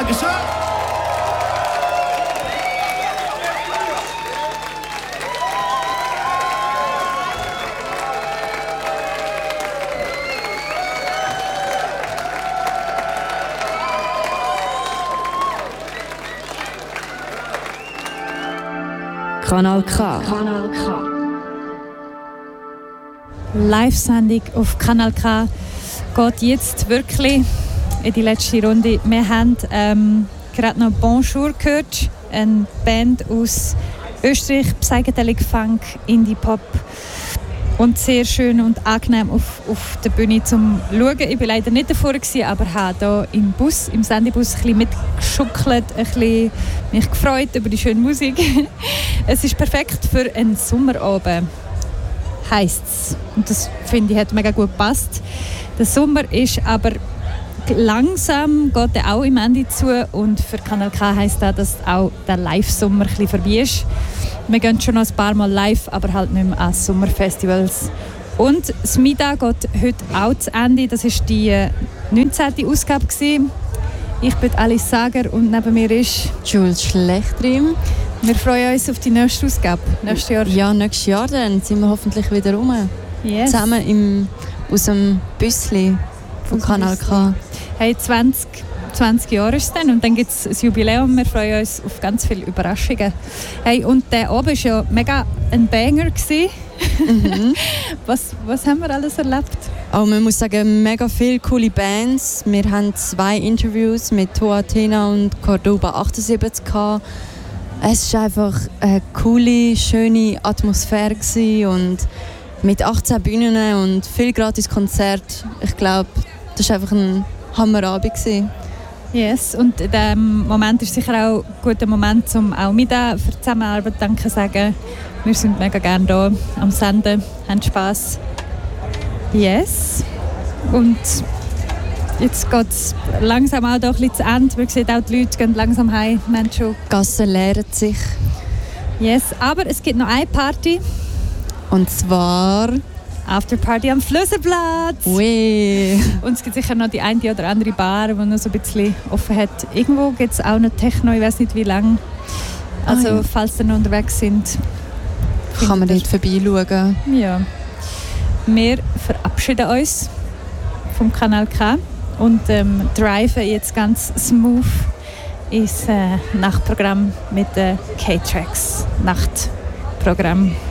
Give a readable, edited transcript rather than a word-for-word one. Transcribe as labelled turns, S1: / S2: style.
S1: Dankeschön.
S2: Kanal K.
S3: Kanal K.
S4: Live-Sendung auf Kanal K geht jetzt wirklich in die letzte Runde. Wir haben gerade noch Bonjour gehört, eine Band aus Österreich, Psychedelic Funk, Indie Pop und sehr schön und angenehm auf der Bühne zum Schauen. Ich war leider nicht davor, aber habe hier im Sendebus ein bisschen mitgeschuckelt, ein bisschen mich gefreut über die schöne Musik. Es ist perfekt für einen Sommerabend, heisst es. Und das, finde ich, hat mega gut gepasst. Der Sommer ist aber langsam, geht er auch im Ende zu. Und für Kanal K heisst das, dass auch der Live-Sommer ein bisschen vorbei ist. Wir gehen schon noch ein paar Mal live, aber halt nicht mehr an Sommerfestivals. Und das MIDA geht heute auch zu Ende. Das war die 19. Ausgabe. Ich bin Alice Sager und neben mir ist
S2: Jules Schlechtrim.
S4: Wir freuen uns auf die nächste Ausgabe. Nächstes Jahr.
S2: Ja, nächstes Jahr dann sind wir hoffentlich wieder rum.
S4: Yes.
S2: Zusammen aus dem Büssli von Kanal K.
S4: Hey, 20 Jahre ist es dann und dann gibt es ein Jubiläum. Wir freuen uns auf ganz viele Überraschungen. Hey, und der Abend war ja mega ein Banger. Mhm. Was haben wir alles erlebt?
S2: Oh, man muss sagen, mega viele coole Bands. Wir haben 2 Interviews mit Toa Tena und Cordoba 78 gehabt. Es war einfach eine coole, schöne Atmosphäre und mit 18 Bühnen und viel gratis Konzert. Ich glaube, das war einfach ein Hammerabend.
S4: Yes, und der Moment ist sicher auch ein guter Moment, um auch MIDA für die Zusammenarbeit Danke zu sagen. Wir sind mega gerne hier am Senden, haben Spass. Yes. Und jetzt geht es langsam auch doch ein bisschen zu Ende. Man sieht auch, die Leute gehen langsam heim.
S2: Die Gassen leeren sich.
S4: Yes, aber es gibt noch eine Party.
S2: Und zwar
S4: Afterparty am Flüssenplatz.
S2: Ui.
S4: Und es gibt sicher noch die eine oder andere Bar, die noch so ein bisschen offen hat. Irgendwo gibt es auch noch Techno, ich weiß nicht wie lange. Also falls ihr noch unterwegs sind,
S2: kann man dort vorbeischauen.
S4: Ja. Wir verabschieden uns vom Kanal K und driven jetzt ganz smooth ins Nachtprogramm mit den K-Tracks. Nachtprogramm.